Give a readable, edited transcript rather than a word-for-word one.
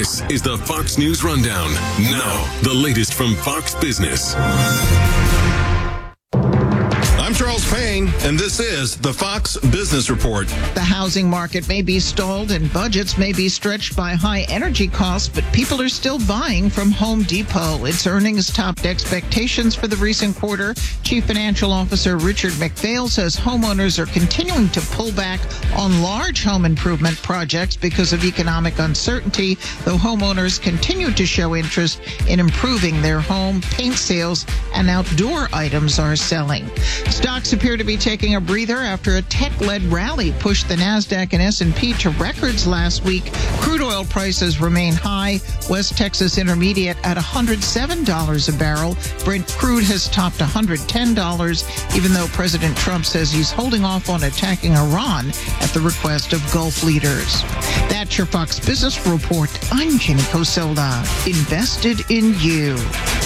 This is the Fox News Rundown. Now, the latest from Fox Business. I'm Charles Payne, and this is the Fox Business Report. The housing market may be stalled and budgets may be stretched by high energy costs, but people are still buying from Home Depot. Its earnings topped expectations for the recent quarter. Chief Financial Officer Richard McPhail says homeowners are continuing to pull back on large home improvement projects because of economic uncertainty, though homeowners continue to show interest in improving their home. Paint sales and outdoor items are selling. Stocks appear to be taking a breather after a tech-led rally pushed the Nasdaq and S&P to records last week. Crude oil prices remain high. West Texas Intermediate at $107 a barrel. Brent crude has topped $110, even though President Trump says he's holding off on attacking Iran at the request of Gulf leaders. That's your Fox Business Report. I'm Jenny Coselda. Invested in you.